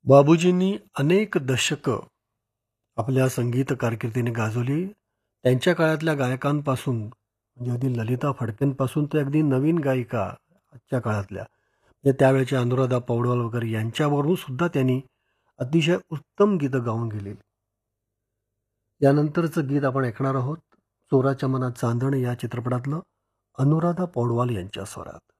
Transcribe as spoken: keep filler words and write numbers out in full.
बाबूजींनी अनेक दशकं आपल्या संगीत कारकिर्दीने गाजवली. त्यांच्या काळातल्या गायकांपासून म्हणजे अगदी ललिता फडकेंपासून ते अगदी नवीन गायिका आजच्या काळातल्या म्हणजे त्यावेळेच्या अनुराधा पौडवाल वगैरे यांच्यावरून सुद्धा त्यांनी अतिशय उत्तम गीतं गाऊन गेलेली. यानंतरचं गीत आपण ऐकणार आहोत चोराच्या मनात चांदण या चित्रपटातलं अनुराधा पौडवाल यांच्या स्वरात.